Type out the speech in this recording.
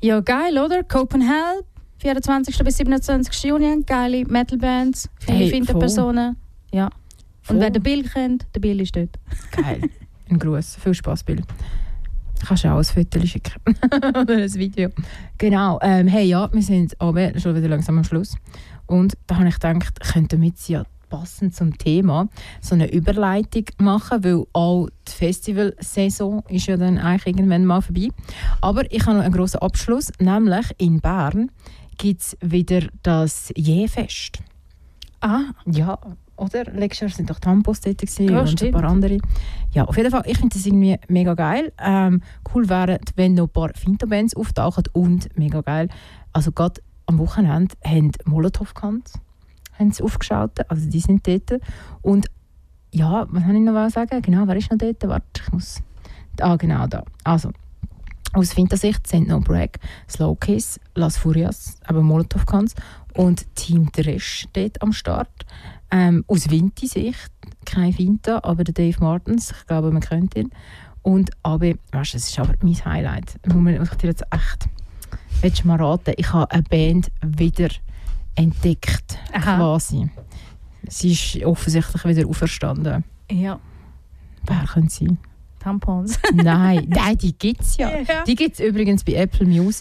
Ja, geil, oder? Copenhagen, 24. bis 27. Juni, geile Metal-Bands, viele Finterpersonen. Ja. Und wer den Bill kennt, der Bill ist dort. Geil. Ein Gruß. Viel Spaß, Bill. Kannst du auch ein Foto schicken. Oder ein Video. Genau. Hey, ja, wir sind aber schon wieder langsam am Schluss. Und da habe ich gedacht, könnten wir jetzt ja passend zum Thema so eine Überleitung machen, weil auch die Festivalsaison ist ja dann eigentlich irgendwann mal vorbei. Aber ich habe noch einen grossen Abschluss, nämlich in Bern gibt es wieder das Jähfest. Ah. Ja, oder? Letztes Jahr sind doch Tampos dort Ja, und stimmt. ein paar andere. Ja, auf jeden Fall, ich finde das irgendwie mega geil. Cool wäre, wenn noch ein paar Finto-Bands auftauchen und mega geil. Also gerade am Wochenende haben Molotov gekannt, haben sie aufgeschaltet, also die sind dort. Und ja, was soll ich noch sagen? Genau, wer ist noch dort? Warte, ich muss... genau da. Also, aus Finto-Sicht sind No Break, Slow Kiss, Las Furias, aber Molotov kann's und Team Dresch dort am Start. Aus Vinti-Sicht, kein Finta, aber der Dave Martens, ich glaube, man kennt ihn. Und aber, weißt du, das ist aber mein Highlight. Muss ich dir jetzt echt, willst du mal raten, ich habe eine Band wieder entdeckt, quasi. Sie ist offensichtlich wieder auferstanden. Ja. Wer könnte sie sein? Tampons. Nein, die gibt es ja. Ja. Die gibt es übrigens bei Apple Music.